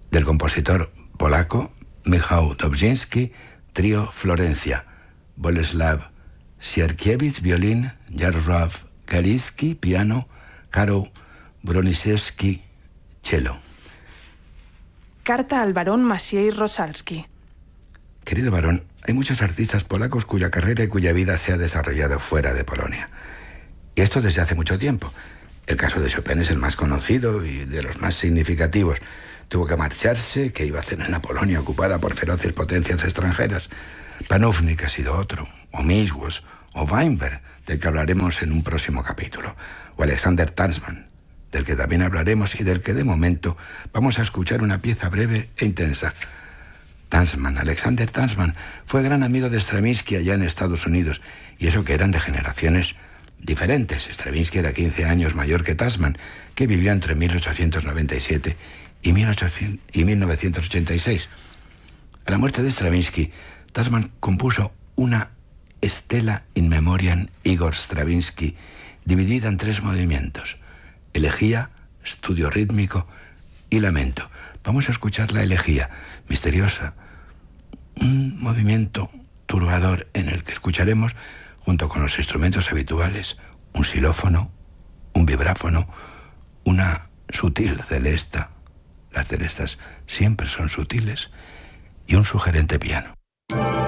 del compositor polaco Michał Dobrzyński, trío Florencia, Boleslav Sierkiewicz, violín, Jarosław Galiński, piano, Karol Broniszewski, cello. Carta al barón Maciej Rosalski. Querido barón, hay muchos artistas polacos cuya carrera y cuya vida se ha desarrollado fuera de Polonia. Y esto desde hace mucho tiempo. El caso de Chopin es el más conocido y de los más significativos. Tuvo que marcharse, ¿qué iba a hacer en la Polonia ocupada por feroces potencias extranjeras? Panufnik ha sido otro, o Miswos, o Weinberg, del que hablaremos en un próximo capítulo, o Alexander Tansman, del que también hablaremos y del que de momento vamos a escuchar una pieza breve e intensa. Alexander Tansman, fue gran amigo de Stravinsky allá en Estados Unidos, y eso que eran de generaciones diferentes. Stravinsky era 15 años mayor que Tansman, que vivió entre 1897 y 1986. A la muerte de Stravinsky, Tansman compuso una Stella in Memoriam Igor Stravinsky, dividida en 3 movimientos: elegía, estudio rítmico y lamento. Vamos a escuchar la elegía, misteriosa, un movimiento turbador en el que escucharemos, junto con los instrumentos habituales, un xilófono, un vibráfono, una sutil celesta, las celestas siempre son sutiles, y un sugerente piano.